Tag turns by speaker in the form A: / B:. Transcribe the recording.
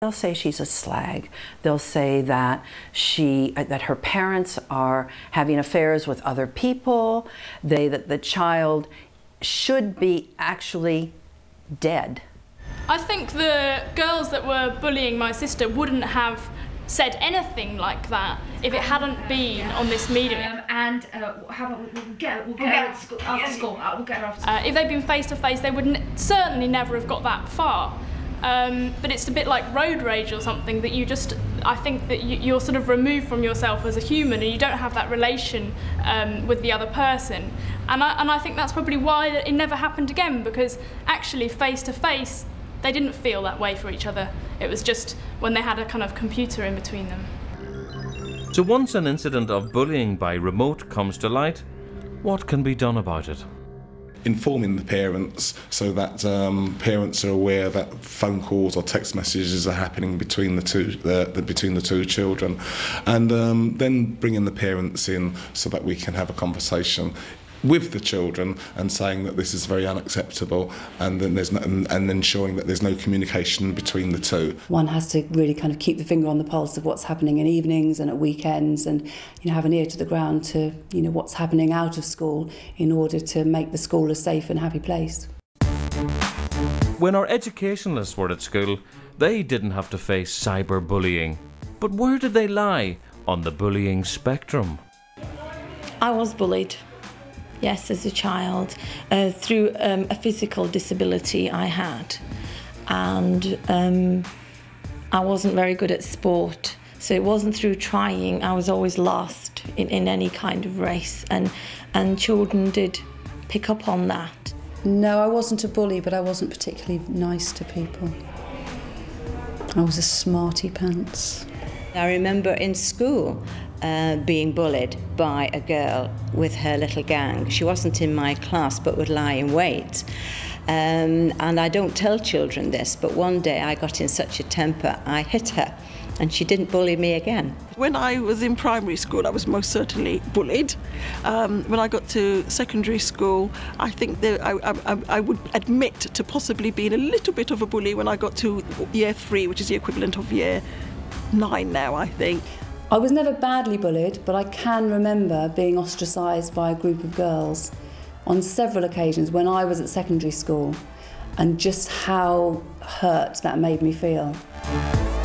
A: They'll say she's a slag. They'll say that that her parents are having affairs with other people. That the child should be actually dead.
B: I think the girls that were bullying my sister wouldn't have said anything like that if it hadn't been on this media.
C: How about we'll get her after school? We'll get her after school.
B: If they'd been face to face, they would certainly never have got that far. But it's a bit like road rage or something, that I think that you're sort of removed from yourself as a human, and you don't have that relation with the other person. And I think that's probably why it never happened again, because actually face to face, they didn't feel that way for each other. It was just when they had a kind of computer in between them.
D: So once an incident of bullying by remote comes to light, what can be done about it?
E: Informing the parents so that parents are aware that phone calls or text messages are happening between the two children, and then bringing the parents in so that we can have a conversation with the children and saying that this is very unacceptable, and then and ensuring that there's no communication between the two.
F: One has to really kind of keep the finger on the pulse of what's happening in evenings and at weekends, and have an ear to the ground to what's happening out of school in order to make the school a safe and happy place.
D: When our educationalists were at school, they didn't have to face cyberbullying. But where did they lie on the bullying spectrum?
G: I was bullied. Yes, as a child, through a physical disability I had, and I wasn't very good at sport, so it wasn't through trying. I was always lost in any kind of race, and children did pick up on that.
F: No, I wasn't a bully, but I wasn't particularly nice to people. I was a smarty pants.
H: I remember in school being bullied by a girl with her little gang. She wasn't in my class but would lie in wait. And I don't tell children this, but one day I got in such a temper, I hit her, and she didn't bully me again.
I: When I was in primary school, I was most certainly bullied. When I got to secondary school, I think that I would admit to possibly being a little bit of a bully when I got to year 3, which is the equivalent of year 9 now, I think.
F: I was never badly bullied, but I can remember being ostracised by a group of girls on several occasions when I was at secondary school, and just how hurt that made me feel.